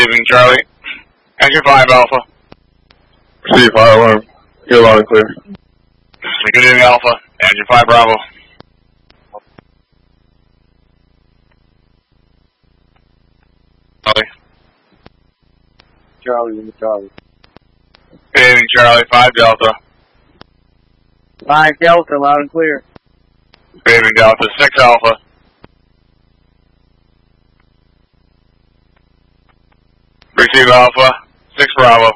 evening, Charlie. Engine 5 Alpha. Receive fire alarm. You're loud and clear. Good evening, Alpha. Engine 5 Bravo. Charlie. Charlie. Good evening, Charlie. 5 Delta. 5 Delta, loud and clear. Good evening, Delta. 6 Alpha. Receive Alpha. 6 Bravo.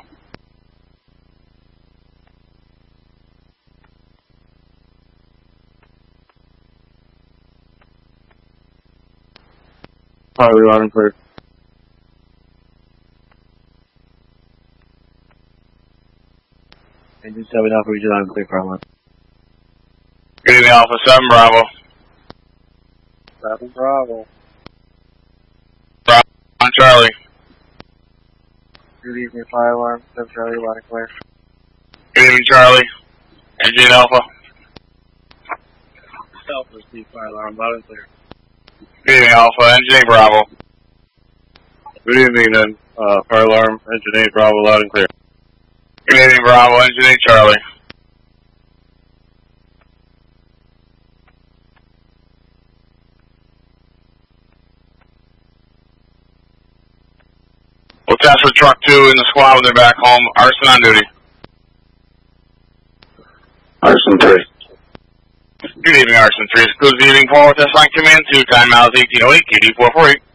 Charlie, loud and clear. Engine 7 Alpha, region loud and clear, fire alarm. Good evening, Alpha. 7 Bravo. 7 Bravo. Bravo on Charlie. Good evening, fire alarm. 7 Charlie, loud and clear. Good evening, Charlie. Engine Alpha. Alpha, receive fire alarm, loud and clear. Good evening, Alpha. Engine 8 Bravo. Good evening, then. Fire alarm. Engine 8 Bravo, loud and clear. Good evening, Bravo. Engine 8 Charlie. We'll test for truck 2 in the squad when they're back home. Arson on duty. Arson 3. Good evening, Arson 3. Good evening, Paul. Test line command 2. Time now is 1808. QD 448.